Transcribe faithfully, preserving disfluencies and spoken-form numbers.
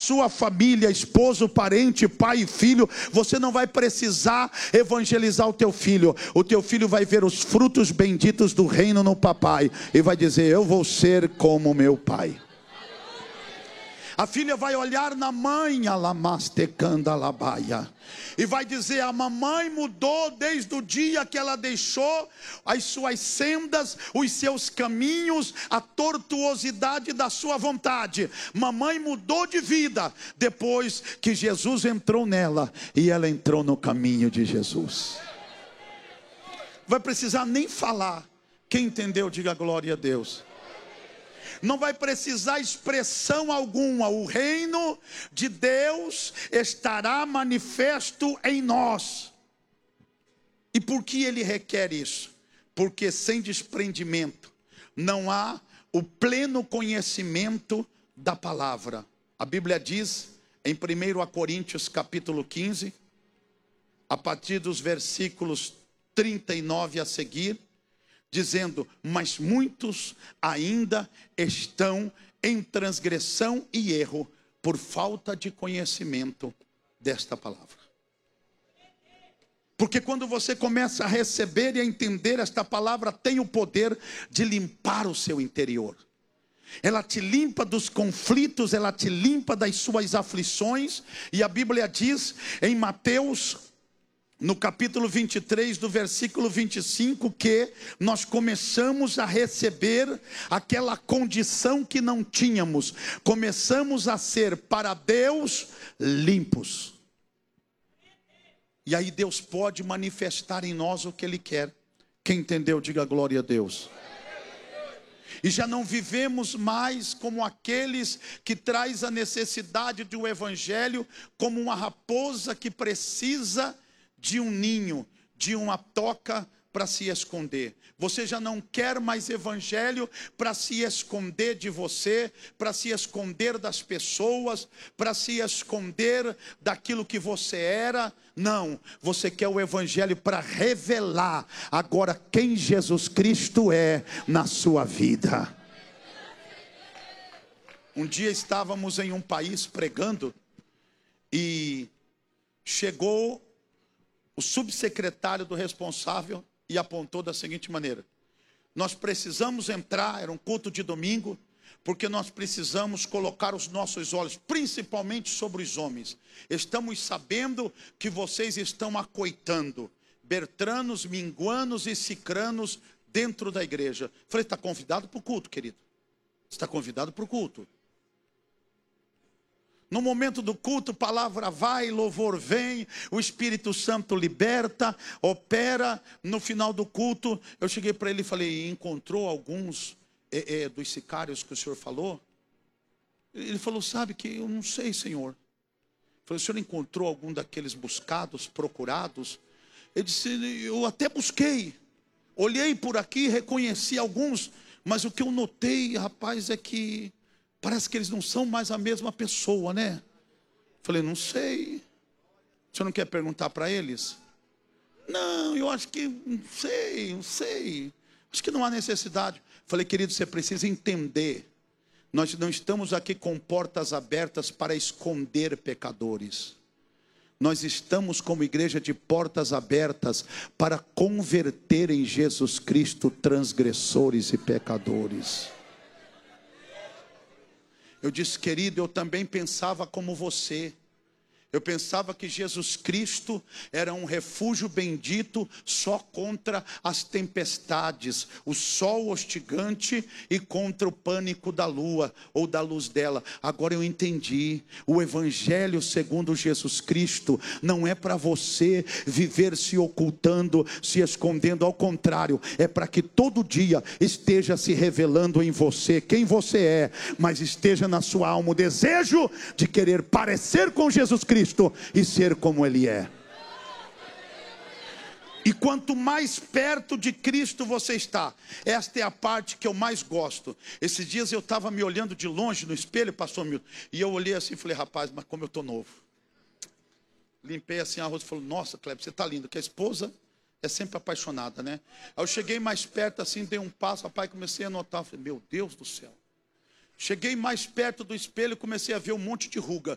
sua família, esposo, parente, pai e filho, você não vai precisar evangelizar o teu filho. O teu filho vai ver os frutos benditos do reino no papai e vai dizer: eu vou ser como meu pai. A filha vai olhar na mãe, alamastecanda labaia, e vai dizer: a mamãe mudou desde o dia que ela deixou as suas sendas, os seus caminhos, a tortuosidade da sua vontade. Mamãe mudou de vida depois que Jesus entrou nela e ela entrou no caminho de Jesus. Vai precisar nem falar. Quem entendeu, diga glória a Deus. Não vai precisar expressão alguma. O reino de Deus estará manifesto em nós. E por que ele requer isso? Porque sem desprendimento não há o pleno conhecimento da palavra. A Bíblia diz em primeiro Coríntios capítulo quinze, a partir dos versículos trinta e nove a seguir, dizendo: mas muitos ainda estão em transgressão e erro por falta de conhecimento desta palavra. Porque quando você começa a receber e a entender, esta palavra tem o poder de limpar o seu interior. Ela te limpa dos conflitos, ela te limpa das suas aflições. E a Bíblia diz em Mateus, no capítulo vinte e três, do versículo vinte e cinco, que nós começamos a receber aquela condição que não tínhamos. Começamos a ser para Deus limpos. E aí Deus pode manifestar em nós o que Ele quer. Quem entendeu, diga glória a Deus. E já não vivemos mais como aqueles que traz a necessidade de um evangelho como uma raposa que precisa de um ninho, de uma toca para se esconder. Você já não quer mais evangelho para se esconder de você, para se esconder das pessoas, para se esconder daquilo que você era. Não, você quer o evangelho para revelar agora quem Jesus Cristo é na sua vida. Um dia estávamos em um país pregando e chegou o subsecretário do responsável e apontou da seguinte maneira: nós precisamos entrar, era um culto de domingo, porque nós precisamos colocar os nossos olhos, principalmente sobre os homens. Estamos sabendo que vocês estão acoitando bertranos, minguanos e cicranos dentro da igreja. Falei: está convidado para o culto, querido. Está convidado para o culto. No momento do culto, palavra vai, louvor vem, o Espírito Santo liberta, opera. No final do culto, eu cheguei para ele e falei: encontrou alguns é, é, dos sicários que o senhor falou? Ele falou: sabe que eu não sei, senhor. Eu falei: o senhor encontrou algum daqueles buscados, procurados? Ele disse: eu até busquei, olhei por aqui, reconheci alguns, mas o que eu notei, rapaz, é que parece que eles não são mais a mesma pessoa, né? Falei: não sei. O senhor não quer perguntar para eles? Não, eu acho que, não sei, não sei. Acho que não há necessidade. Falei: querido, você precisa entender. Nós não estamos aqui com portas abertas para esconder pecadores. Nós estamos como igreja de portas abertas para converter em Jesus Cristo transgressores e pecadores. Eu disse: querido, eu também pensava como você. Eu pensava que Jesus Cristo era um refúgio bendito só contra as tempestades, o sol hostigante e contra o pânico da lua ou da luz dela. Agora eu entendi. O evangelho segundo Jesus Cristo não é para você viver se ocultando, se escondendo. Ao contrário, é para que todo dia esteja se revelando em você quem você é, mas esteja na sua alma o desejo de querer parecer com Jesus Cristo e ser como Ele é. E quanto mais perto de Cristo você está, esta é a parte que eu mais gosto. Esses dias eu estava me olhando de longe no espelho, pastor Milton, e eu olhei assim e falei: rapaz, mas como eu estou novo. Limpei assim a rosto e falei: nossa, Kleber, você está lindo. Que a esposa é sempre apaixonada, né? Aí eu cheguei mais perto assim, dei um passo, rapaz, comecei a notar, falei: meu Deus do céu. Cheguei mais perto do espelho e comecei a ver um monte de ruga.